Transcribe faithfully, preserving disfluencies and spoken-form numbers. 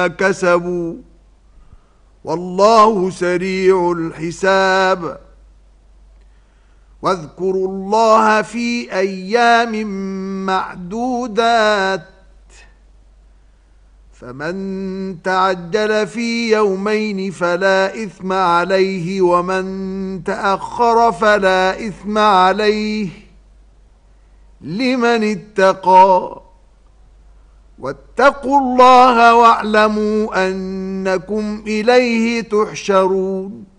كسبوا والله سريع الحساب. واذكروا الله في أيام معدودات فمن تعجل في يومين فلا إثم عليه ومن تأخر فلا إثم عليه لمن اتقى. واتقوا الله واعلموا أنكم إليه تحشرون.